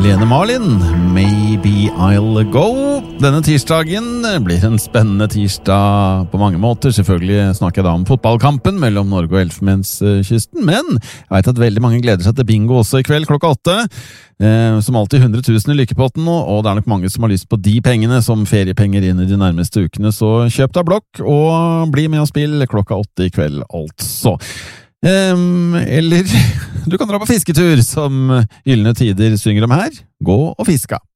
Lene Marlin, Maybe I'll Go. Denne tirsdagen blir en spennende tirsdag på mange måter. Selvfølgelig snakker jeg da om fotballkampen mellom Norge og Elfenbenskysten, men jeg vet at veldig mange gleder seg til bingo også i kveld klokka 8. Som alltid 100 000 i lykkepotten, og det er nok mange som har lyst på de pengene som feriepenger inn i de nærmeste ukene, så kjøp deg blokk og bli med og spill klokka 8 i kveld altså. Eller du kan dra på fisketur, som Gyllene Tider synger om her. Gå og fiska!